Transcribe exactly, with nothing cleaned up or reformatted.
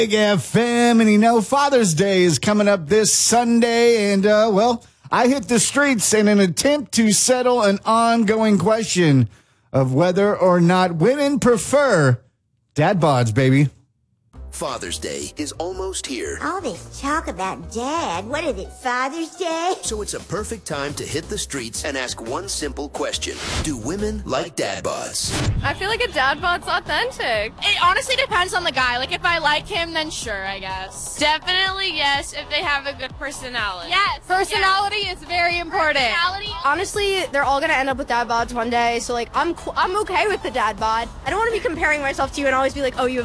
Big F M, and you know, Father's Day is coming up this Sunday, and, uh, well, I hit the streets in an attempt to settle an ongoing question of whether or not women prefer dad bods, baby. Father's Day is almost here. All this talk about dad. What is it, Father's Day? So it's a perfect time to hit the streets and ask one simple question. Do women like dad bods? I feel like a dad bod's authentic. It honestly depends on the guy. Like, if I like him, then sure, I guess. Definitely yes, if they have a good personality. Yes. Personality is very important. Personality. Honestly, they're all gonna end up with dad bods one day, so like I'm co- I'm okay with the dad bod. I don't want to be comparing myself to you and always be like, oh, you